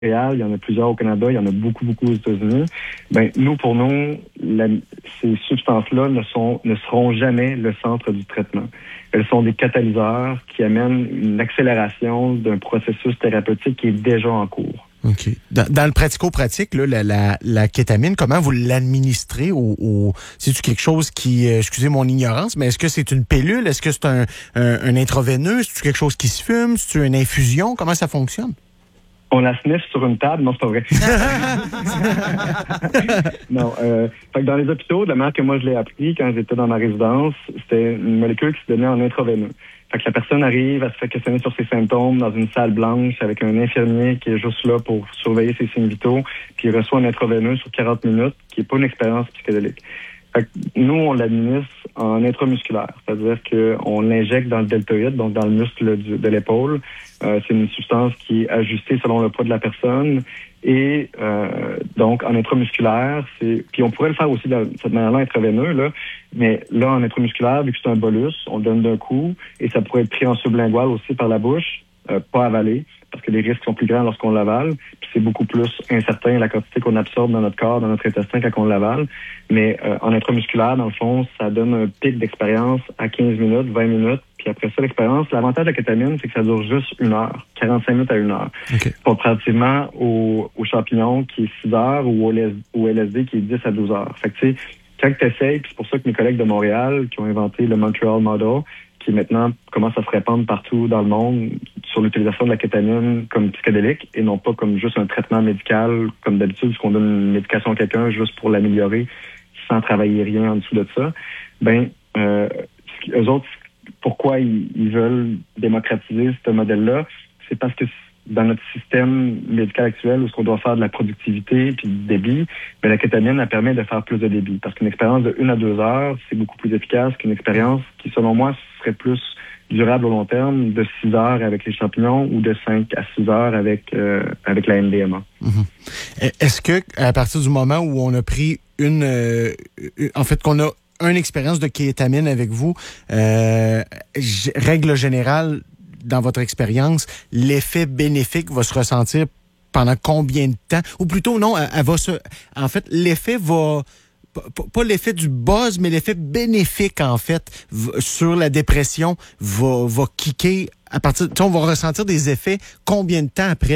il y en a plusieurs au Canada, il y en a beaucoup, beaucoup aux États-Unis. Pour nous, ces substances-là ne seront jamais le centre du traitement. Elles sont des catalyseurs qui amènent une accélération d'un processus thérapeutique qui est déjà en cours. OK. Dans le pratico-pratique, là, la kétamine, comment vous l'administrez c'est-tu quelque chose qui, excusez mon ignorance, mais est-ce que c'est une pilule? Est-ce que c'est un intraveineux? C'est-tu quelque chose qui se fume? C'est-tu une infusion? Comment ça fonctionne? On la sniffe sur une table? Non, c'est pas vrai. Non. Fait que dans les hôpitaux, de la manière que moi je l'ai appris quand j'étais dans ma résidence, c'était une molécule qui se donnait en intraveineux. Fait que la personne arrive, elle se fait questionner sur ses symptômes dans une salle blanche avec un infirmier qui est juste là pour surveiller ses signes vitaux, puis il reçoit un intraveineux sur 40 minutes, qui n'est pas une expérience psychédélique. Fait que nous, on l'administre en intramusculaire, c'est-à-dire qu'on l'injecte dans le deltoïde, donc dans le muscle de l'épaule. C'est une substance qui est ajustée selon le poids de la personne. Et donc, en intramusculaire, puis on pourrait le faire aussi de cette manière-là, intraveineux, là, mais là, en intramusculaire, vu que c'est un bolus, on le donne d'un coup, et ça pourrait être pris en sublingual aussi par la bouche, pas avalé, parce que les risques sont plus grands lorsqu'on l'avale, puis c'est beaucoup plus incertain la quantité qu'on absorbe dans notre corps, dans notre intestin quand on l'avale. Mais en intramusculaire, dans le fond, ça donne un pic d'expérience à 15 minutes, 20 minutes, puis après ça, l'expérience, l'avantage de la kétamine, c'est que ça dure juste 1 heure, 45 minutes à 1 heure. Okay. Comparativement au champignon qui est 6 heures ou au LSD qui est 10 à 12 heures. Fait que tu sais, quand tu essayes, puis c'est pour ça que mes collègues de Montréal qui ont inventé le Montreal Model, qui maintenant commence à se répandre partout dans le monde sur l'utilisation de la kétamine comme psychédélique et non pas comme juste un traitement médical comme d'habitude, puisqu'on donne une médication à quelqu'un juste pour l'améliorer sans travailler rien en dessous de ça. Eux autres, pourquoi ils veulent démocratiser ce modèle-là, c'est parce que dans notre système médical actuel où ce qu'on doit faire de la productivité puis du débit, la kétamine, elle permet de faire plus de débit. Parce qu'une expérience de 1 à 2 heures, c'est beaucoup plus efficace qu'une expérience qui, selon moi, serait plus durable au long terme de 6 heures avec les champignons ou de 5 à 6 heures avec la MDMA. Mm-hmm. Est-ce que, à partir du moment où on a pris qu'on a une expérience de kétamine avec vous, règle générale, dans votre expérience, l'effet bénéfique va se ressentir pendant combien de temps? Ou plutôt, non, en fait, l'effet va... Pas l'effet du buzz, mais l'effet bénéfique, en fait, sur la dépression va kicker à partir... On va ressentir des effets combien de temps après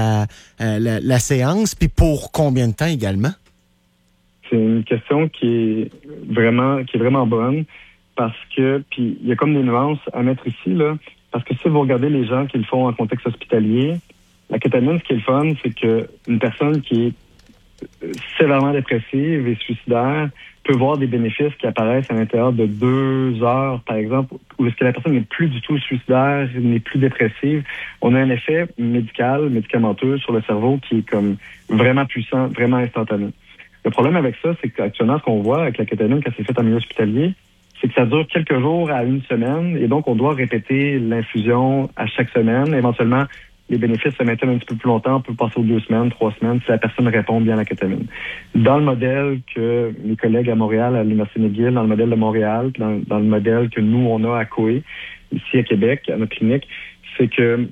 la séance, puis pour combien de temps également? C'est une question qui est vraiment bonne, parce que... Puis il y a comme des nuances à mettre ici, là. Parce que si vous regardez les gens qui le font en contexte hospitalier, la kétamine, ce qui est le fun, c'est qu'une personne qui est sévèrement dépressive et suicidaire peut voir des bénéfices qui apparaissent à l'intérieur de 2 heures, par exemple, où est-ce que la personne n'est plus du tout suicidaire, n'est plus dépressive. On a un effet médicamenteux sur le cerveau qui est comme vraiment puissant, vraiment instantané. Le problème avec ça, c'est qu'actuellement, ce qu'on voit avec la kétamine quand c'est fait en milieu hospitalier, c'est que ça dure quelques jours à 1 semaine et donc on doit répéter l'infusion à chaque semaine. Éventuellement, les bénéfices se maintiennent un petit peu plus longtemps. On peut passer aux 2 semaines, 3 semaines si la personne répond bien à la kétamine. Dans le modèle que mes collègues à Montréal, à l'Université McGill, dans le modèle de Montréal, dans le modèle que nous, on a à Koé, ici à Québec, à notre clinique, c'est que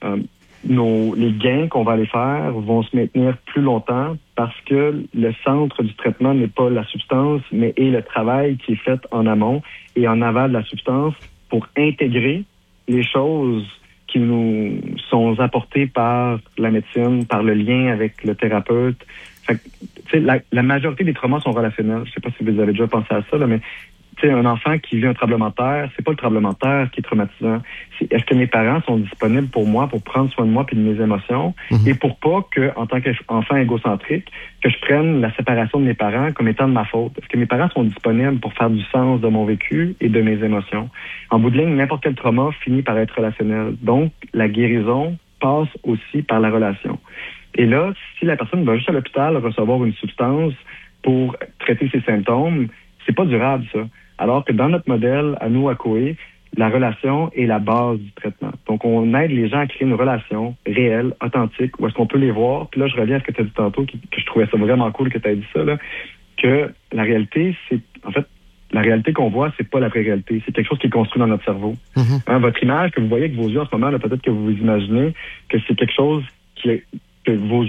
les gains qu'on va aller faire vont se maintenir plus longtemps parce que le centre du traitement n'est pas la substance, mais est le travail qui est fait en amont et en aval de la substance pour intégrer les choses qui nous sont apportées par la médecine, par le lien avec le thérapeute. Fait que, la majorité des traumas sont relationnels. Je sais pas si vous avez déjà pensé à ça, là, mais un enfant qui vit un tremblement de terre, c'est pas le tremblement de terre qui est traumatisant. C'est est-ce que mes parents sont disponibles pour moi, pour prendre soin de moi puis de mes émotions, et pour pas que, en tant qu'enfant égocentrique, que je prenne la séparation de mes parents comme étant de ma faute. Est-ce que mes parents sont disponibles pour faire du sens de mon vécu et de mes émotions? En bout de ligne, n'importe quel trauma finit par être relationnel. Donc, la guérison passe aussi par la relation. Et là, si la personne va juste à l'hôpital recevoir une substance pour traiter ses symptômes, c'est pas durable, ça. Alors que dans notre modèle, à nous, à Koé, la relation est la base du traitement. Donc, on aide les gens à créer une relation réelle, authentique, où est-ce qu'on peut les voir. Puis là, je reviens à ce que tu as dit tantôt, que je trouvais ça vraiment cool que tu aies dit ça, là, que la réalité, c'est, en fait, la réalité qu'on voit, c'est pas la vraie réalité. C'est quelque chose qui est construit dans notre cerveau. Votre image que vous voyez avec vos yeux en ce moment, là, peut-être que vous vous imaginez que c'est quelque chose que que vos